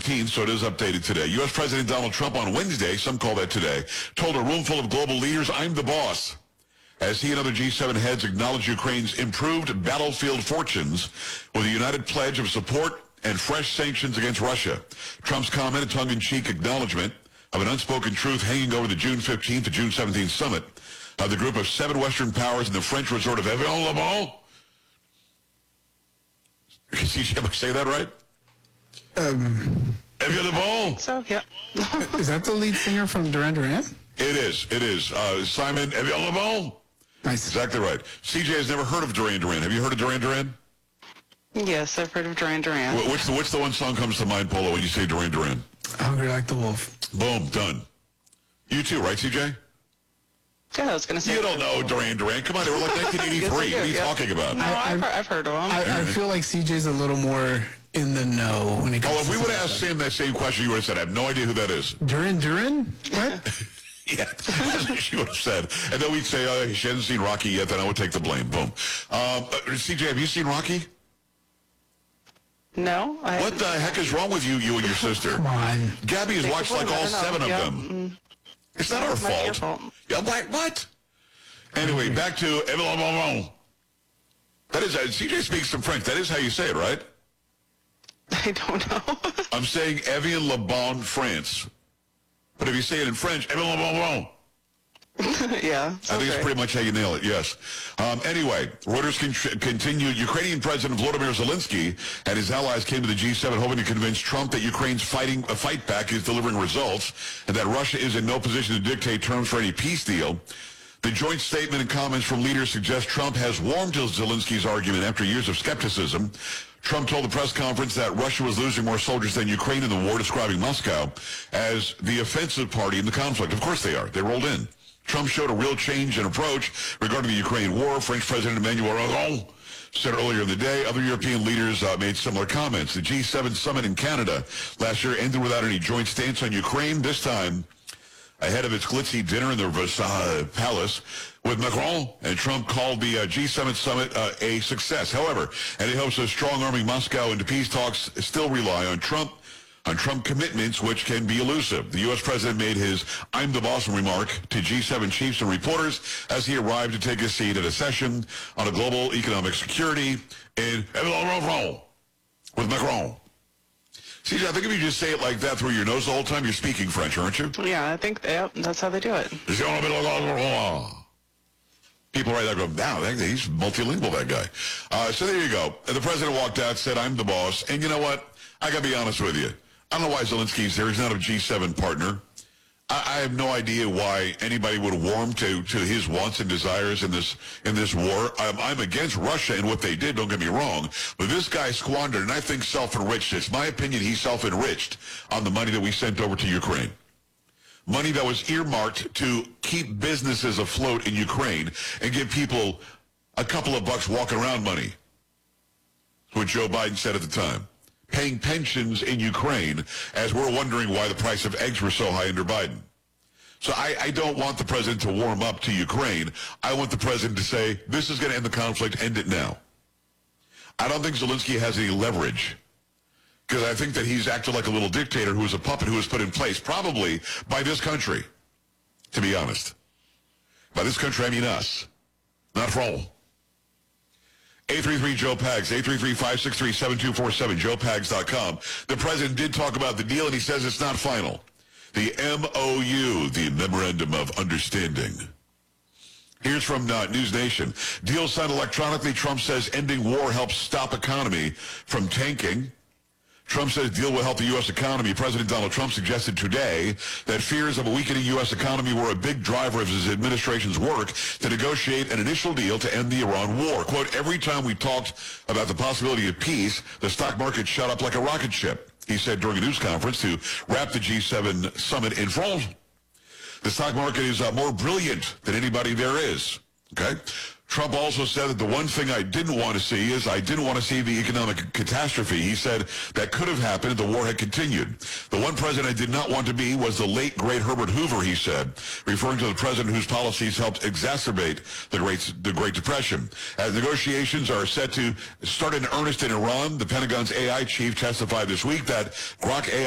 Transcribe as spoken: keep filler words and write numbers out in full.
fifteenth, so it is updated today. U S. President Donald Trump on Wednesday, some call that today, told a room full of global leaders, "I'm the boss," as he and other G seven heads acknowledged Ukraine's improved battlefield fortunes with a united pledge of support and fresh sanctions against Russia. Trump's comment, a tongue-in-cheek acknowledgement of an unspoken truth hanging over the June fifteenth to June seventeenth summit of the group of seven Western powers in the French resort of Evian-le-Bon. C J, am I say that right? Um, Evian-le-Bon. So, yeah. Is that the lead singer from Duran Duran? It is. It is. Uh, Simon Evian-le-Bon. Nice. Exactly right. C J has never heard of Duran Duran. Have you heard of Duran Duran? Yes, I've heard of Duran Duran. Wh- Which the, which the one song comes to mind, Polo, when you say Duran Duran? Hungry Like the Wolf. Boom. Done. You too, right, C J? Yeah, I was going to say. You don't know Duran Duran. Come on, they were like nineteen eighty-three. Yes, I What are you do, yeah. talking about? No, I- I've, heard, I've heard of them. I, I feel like C J's a little more in the know when it comes Oh, if to we would some have of asked that Sam that same question, you would have said, I have no idea who that is. stuff. Duran Duran? What? Yeah, that's what she would have said. And then we'd say, oh, she hasn't seen Rocky yet, then I would take the blame. Boom. Um, uh, C J, have you seen Rocky? No. I What the heck is wrong with you, you and your sister? Come on. Gabby has Take watched the blame, like all I don't know. seven of Yeah, them. mm. It's not our It's not your fault. fault. Yeah, what? What? Anyway, back to Evian-le-Bon. That is, uh, C J speaks some French. That is how you say it, right? I don't know. I'm saying Evian-le-Bon, France. But if you say it in French, Evian-le-Bon. yeah. I think it's pretty much how you nail it, yes. Um, anyway, Reuters con- continued. Ukrainian President Volodymyr Zelensky and his allies came to the G seven hoping to convince Trump that Ukraine's fighting a fight back is delivering results and that Russia is in no position to dictate terms for any peace deal. The joint statement and comments from leaders suggest Trump has warmed to Zelensky's argument after years of skepticism. Trump told the press conference that Russia was losing more soldiers than Ukraine in the war, describing Moscow as the offensive party in the conflict. Of course they are. They rolled in. Trump showed a real change in approach regarding the Ukraine war. French President Emmanuel Macron said earlier in the day. Other European leaders uh, made similar comments. The G seven summit in Canada last year ended without any joint stance on Ukraine, this time ahead of its glitzy dinner in the Versailles Palace with Macron, and Trump called the uh, G seven summit uh, a success. However, and he hopes that strong-arming Moscow into peace talks still rely on Trump on Trump commitments, which can be elusive. The U S president made his "I'm the boss" remark to G seven chiefs and reporters as he arrived to take a seat at a session on a global economic security in with Macron. See, I think if you just say it like that through your nose the whole time, you're speaking French, aren't you? Yeah, I think yeah, that's how they do it. People right there go, wow, he's multilingual, that guy. Uh, so there you go. And the president walked out, said, "I'm the boss." And you know what? I got to be honest with you. I don't know why Zelensky's there. He's not a G seven partner. I, I have no idea why anybody would warm to, to his wants and desires in this in this war. I'm, I'm against Russia and what they did, don't get me wrong. But this guy squandered, and I think self-enriched. It's my opinion he self-enriched on the money that we sent over to Ukraine. Money that was earmarked to keep businesses afloat in Ukraine and give people a couple of bucks walking around money. That's what Joe Biden said at the time. Paying pensions in Ukraine as we're wondering why the price of eggs were so high under Biden. So I, I don't want the president to warm up to Ukraine. I want the president to say, this is going to end the conflict, end it now. I don't think Zelensky has any leverage because I think that he's acted like a little dictator who is a puppet who was put in place, probably by this country, to be honest. By this country, I mean us, not Frol. eight three three Joe Pags, eight three three, five six three, seven two four seven, joe pags dot com. The president did talk about the deal, and he says it's not final. The M O U, the Memorandum of Understanding. Here's from uh, News Nation. Deal signed electronically. Trump says ending war helps stop economy from tanking. Trump says deal will help the U S economy. President Donald Trump suggested today that fears of a weakening U S economy were a big driver of his administration's work to negotiate an initial deal to end the Iran war. Quote, every time we talked about the possibility of peace, the stock market shot up like a rocket ship, he said during a news conference to wrap the G seven summit in France. The stock market is uh, more brilliant than anybody there is. Okay? Trump also said that the one thing I didn't want to see is I didn't want to see the economic catastrophe. He said that could have happened if the war had continued. The one president I did not want to be was the late, great Herbert Hoover, he said, referring to the president whose policies helped exacerbate the Great, the Great Depression. As negotiations are set to start in earnest in Iran, the Pentagon's A I chief testified this week that Grok A I